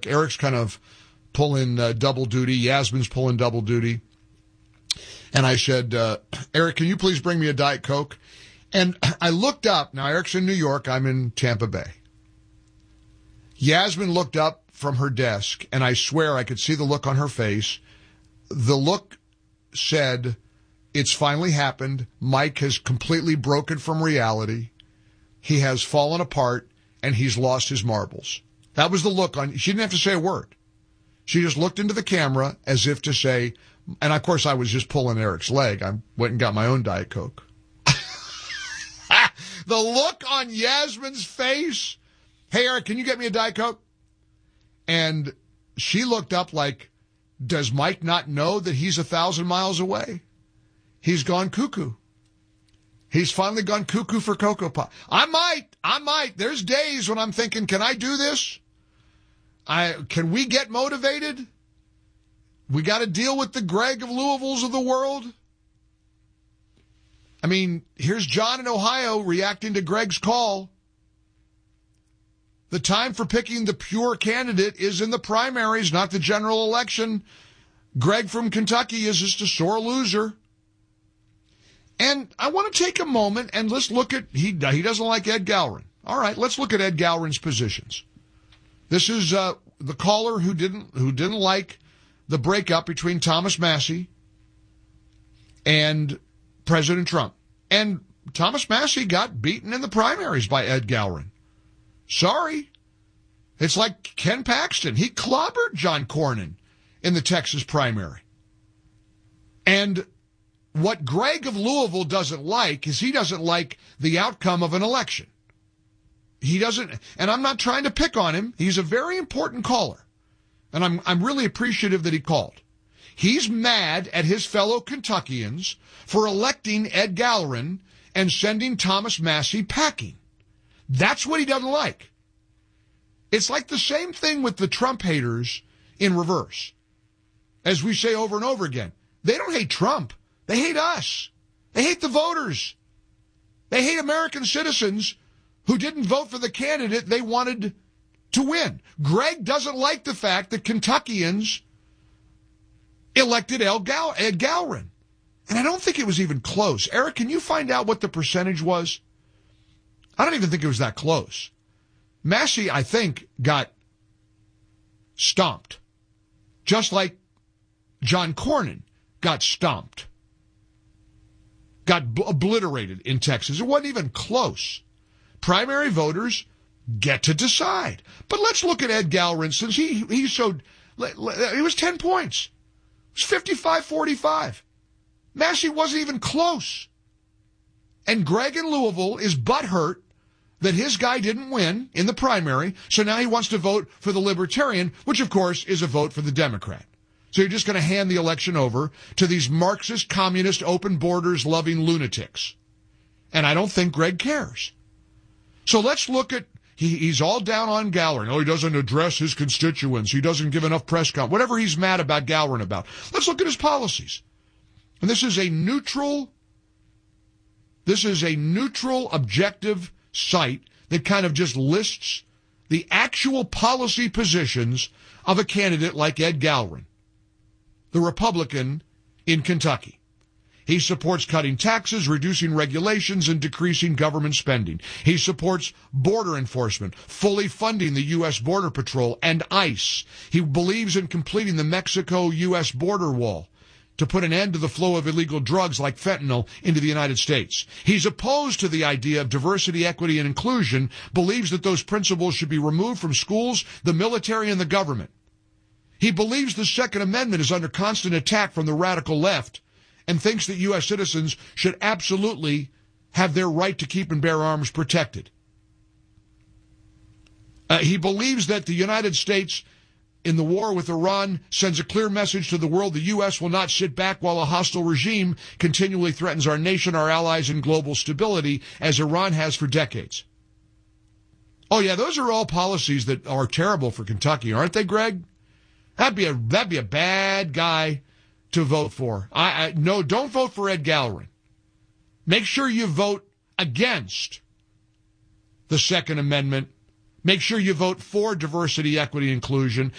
Eric's kind of pulling double duty. Yasmin's pulling double duty. And I said, Eric, can you please bring me a Diet Coke? And I looked up. Now, Eric's in New York. I'm in Tampa Bay. Yasmin looked up from her desk, and I swear I could see the look on her face. The look said, it's finally happened. Mike has completely broken from reality. He has fallen apart, and he's lost his marbles. That was the look on. She didn't have to say a word. She just looked into the camera as if to say, and of course I was just pulling Eric's leg. I went and got my own Diet Coke. The look on Yasmin's face. Hey, Eric, can you get me a Diet Coke? And she looked up like, does Mike not know that he's 1,000 miles away? He's gone cuckoo. He's finally gone cuckoo for Cocoa Pop. I might. There's days when I'm thinking, can I do this? Can we get motivated? We got to deal with the Greg of Louisville's of the world. I mean, here's John in Ohio reacting to Greg's call. The time for picking the pure candidate is in the primaries, not the general election. Greg from Kentucky is just a sore loser. And I want to take a moment and let's look at, he doesn't like Ed Galrin. All right, let's look at Ed Galrin's positions. This is the caller who didn't like the breakup between Thomas Massie and President Trump. And Thomas Massie got beaten in the primaries by Ed Galrin. Sorry. It's like Ken Paxton. He clobbered John Cornyn in the Texas primary. And what Greg of Louisville doesn't like is he doesn't like the outcome of an election. He doesn't, and I'm not trying to pick on him. He's a very important caller. And I'm really appreciative that he called. He's mad at his fellow Kentuckians for electing Ed Galrin and sending Thomas Massie packing. That's what he doesn't like. It's like the same thing with the Trump haters in reverse. As we say over and over again, they don't hate Trump. They hate us. They hate the voters. They hate American citizens who didn't vote for the candidate they wanted to win. Greg doesn't like the fact that Kentuckians elected Ed Galrin. And I don't think it was even close. Eric, can you find out what the percentage was? I don't even think it was that close. Massie, I think, got stomped. Just like John Cornyn got stomped. Got obliterated in Texas. It wasn't even close. Primary voters get to decide. But let's look at Ed Galrin, since he showed, it was 10 points. It was 55-45. Massie wasn't even close. And Greg in Louisville is butthurt that his guy didn't win in the primary, so now he wants to vote for the Libertarian, which, of course, is a vote for the Democrat. So you're just going to hand the election over to these Marxist, communist, open borders loving lunatics. And I don't think Greg cares. So let's look at, he's all down on Galrin. Oh, he doesn't address his constituents. He doesn't give enough press conference. Whatever he's mad about Galrin about. Let's look at his policies. And this is a neutral, objective site that kind of just lists the actual policy positions of a candidate like Ed Galrin, the Republican in Kentucky. He supports cutting taxes, reducing regulations, and decreasing government spending. He supports border enforcement, fully funding the U.S. Border Patrol and ICE. He believes in completing the Mexico-U.S. border wall to put an end to the flow of illegal drugs like fentanyl into the United States. He's opposed to the idea of diversity, equity, and inclusion, believes that those principles should be removed from schools, the military, and the government. He believes the Second Amendment is under constant attack from the radical left and thinks that U.S. citizens should absolutely have their right to keep and bear arms protected. He believes that the United States in the war with Iran sends a clear message to the world the U.S. will not sit back while a hostile regime continually threatens our nation, our allies, and global stability, as Iran has for decades. Oh, yeah, those are all policies that are terrible for Kentucky, aren't they, Greg? That'd be a bad guy to vote for. No, don't vote for Ed Galrin. Make sure you vote against the Second Amendment. Make sure you vote for diversity, equity, inclusion.